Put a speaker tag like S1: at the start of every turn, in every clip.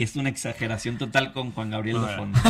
S1: Es una exageración total con Juan Gabriel de fondo.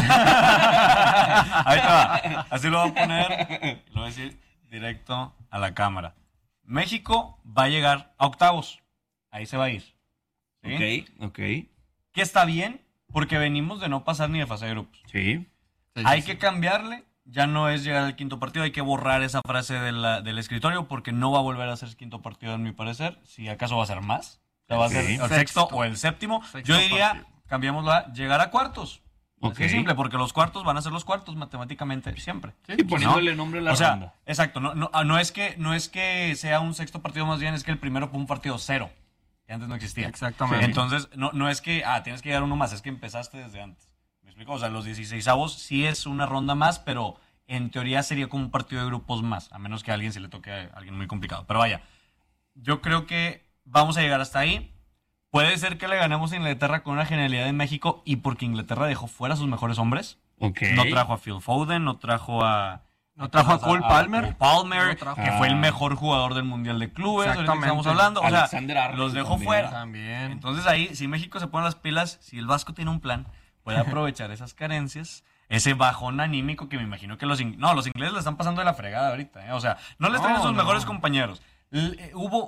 S2: Ahí te va. Así lo voy a poner. Lo voy a decir directo a la cámara. México va a llegar a octavos. Ahí se va a ir. ¿Sí?
S1: Ok.
S2: Que está bien, porque venimos de no pasar ni de fase de grupos.
S1: Sí.
S2: Hay que cambiarle. Ya no es llegar al quinto partido. Hay que borrar esa frase del escritorio, porque no va a volver a ser quinto partido, en mi parecer. Si acaso va a ser más. O sea, va a ser el sexto o el séptimo. Yo diría, cambiémoslo a llegar a cuartos. Así es simple, porque los cuartos van a ser los cuartos matemáticamente siempre.
S1: Y poniéndole nombre a la ronda.
S2: Exacto. No es que sea un sexto partido, más bien es que el primero fue un partido cero, que antes no existía.
S3: Exactamente.
S2: Entonces, no es que tienes que llegar uno más, es que empezaste desde antes. ¿Me explico? O sea, los 16avos sí es una ronda más, pero en teoría sería como un partido de grupos más, a menos que a alguien se le toque a alguien muy complicado. Pero vaya, yo creo que vamos a llegar hasta ahí. Puede ser que le ganemos a Inglaterra con una genialidad en México y porque Inglaterra dejó fuera a sus mejores hombres.
S1: Okay.
S2: No trajo a Phil Foden, no trajo a
S3: Cole Palmer.
S2: Que fue el mejor jugador del Mundial de Clubes.
S3: Exactamente.
S2: Estamos hablando. O
S1: Alexander
S2: sea,
S1: Arnold
S2: los dejó
S1: también.
S2: fuera.
S3: También.
S2: Entonces ahí, si México se pone las pilas, si el Vasco tiene un plan, puede aprovechar esas carencias, ese bajón anímico que me imagino que los ingleses le están pasando de la fregada ahorita. O sea, no les traen a sus mejores compañeros. Hubo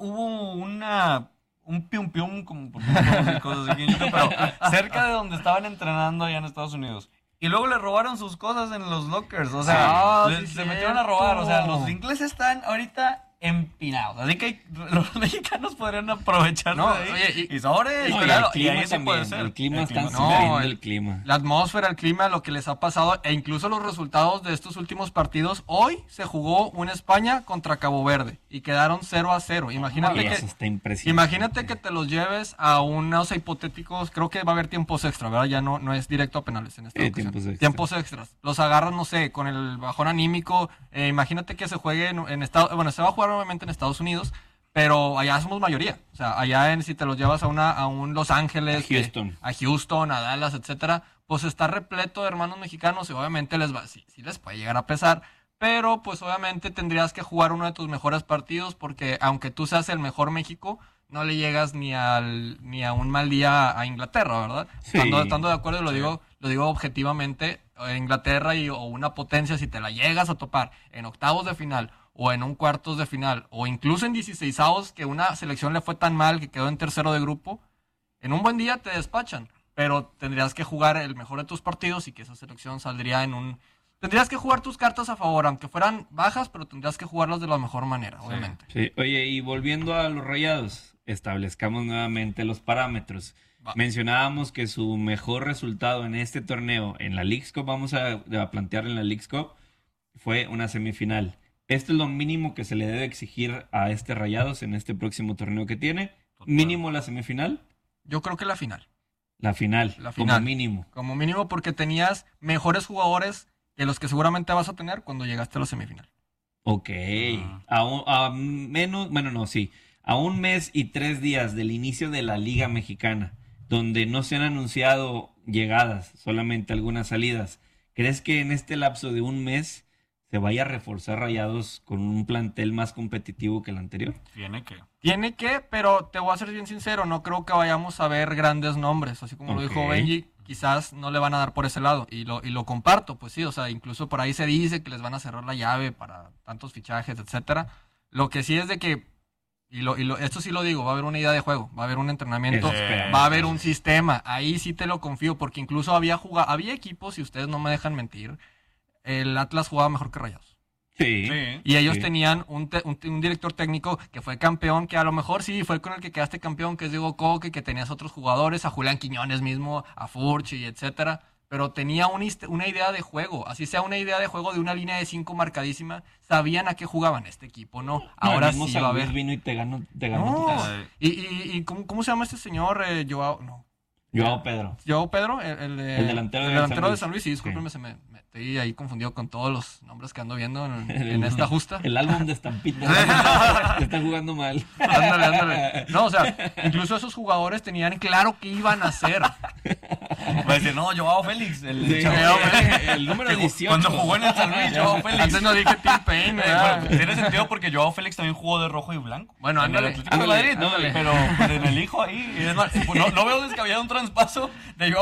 S2: un pium como por cosas así, pero cerca de donde estaban entrenando allá en Estados Unidos. Y luego le robaron sus cosas en los lockers. O sea, se metieron a robar. O sea, los ingleses están ahorita empinados. Así que los mexicanos podrían aprovechar de ahí.
S3: Oye,
S2: y sobre,
S1: No,
S2: claro,
S1: y el clima
S2: ahí sí puede ser.
S1: El clima está
S3: No,
S1: sufriendo el clima.
S3: La atmósfera, el clima, lo que les ha pasado, e incluso los resultados de estos últimos partidos. Hoy se jugó una España contra Cabo Verde y quedaron 0-0.
S1: Eso está impresionante.
S3: Imagínate que te los lleves a unos hipotéticos, creo que va a haber tiempos extra, ¿verdad? Ya no es directo a penales en esta ocasión. Tiempos extras. Los agarran, no sé, con el bajón anímico. Imagínate que se juegue en Estados Unidos. Bueno, se va a jugar nuevamente en Estados Unidos, pero allá somos mayoría. O sea, allá si te los llevas a un Los Ángeles, a Houston, a Dallas, etcétera, pues está repleto de hermanos mexicanos y obviamente sí les puede llegar a pesar. Pero pues obviamente tendrías que jugar uno de tus mejores partidos porque aunque tú seas el mejor México, no le llegas ni a un mal día a Inglaterra, ¿verdad?
S1: Sí.
S3: Estando de acuerdo, lo digo objetivamente, Inglaterra o una potencia, si te la llegas a topar en octavos de final o en un cuartos de final o incluso en 16avos, que una selección le fue tan mal que quedó en tercero de grupo, en un buen día te despachan, pero tendrías que jugar el mejor de tus partidos y que esa selección saldría tendrías que jugar tus cartas a favor, aunque fueran bajas, pero tendrías que jugarlas de la mejor manera, obviamente.
S1: Sí. Oye, y volviendo a los Rayados, establezcamos nuevamente los parámetros. Mencionábamos que su mejor resultado en este torneo, en la Leagues Cup, vamos a plantear en la Leagues Cup, fue una semifinal. Esto es lo mínimo que se le debe exigir a este Rayados en este próximo torneo que tiene. Mínimo la semifinal.
S3: Yo creo que la final.
S1: La final. Como mínimo.
S3: Como mínimo porque tenías mejores jugadores que los que seguramente vas a tener cuando llegaste a la semifinal.
S1: Ok. A un mes y 3 días del inicio de la Liga Mexicana, donde no se han anunciado llegadas, solamente algunas salidas. ¿Crees que en este lapso de un mes se vaya a reforzar Rayados con un plantel más competitivo que el anterior?
S3: Tiene que, pero te voy a ser bien sincero, no creo que vayamos a ver grandes nombres, así como lo dijo Benji, quizás no le van a dar por ese lado, y lo comparto, pues sí, o sea, incluso por ahí se dice que les van a cerrar la llave para tantos fichajes, etcétera. Lo que sí es de que, esto sí lo digo, va a haber una idea de juego, va a haber un entrenamiento, va a haber un sistema, ahí sí te lo confío, porque incluso había equipos, y ustedes no me dejan mentir, el Atlas jugaba mejor que Rayados.
S1: Sí.
S3: Y ellos tenían un director técnico que fue campeón, que a lo mejor sí fue con el que quedaste campeón, que es Diego Coque, que tenías otros jugadores, a Julián Quiñones mismo, a Furchi, etcétera, pero tenía una idea de juego, así sea una idea de juego de una línea de 5 marcadísima, sabían a qué jugaban. Este equipo no, ahora sí va a ver.
S1: Vino y te ganó.
S3: Y ¿cómo se llama este señor? Joao
S1: Pedro.
S3: Joao Pedro, el delantero de San Luis, sí, discúlpeme, me estoy ahí confundido con todos los nombres que ando viendo en esta justa.
S1: El álbum de estampitas. Está jugando mal.
S3: Ándale. No, o sea, incluso esos jugadores tenían claro qué iban a hacer.
S2: Va a decir, no, Joao Félix.
S1: El número 18.
S2: Cuando jugó en el San Luis, Joao Félix.
S3: Antes no dije Tim Payne,
S2: bueno, tiene sentido porque Joao Félix también jugó de rojo y blanco.
S3: Bueno, ándale.
S2: En el Atlético de Madrid, pero en el hijo ahí. No veo descabellado un traspaso de Joao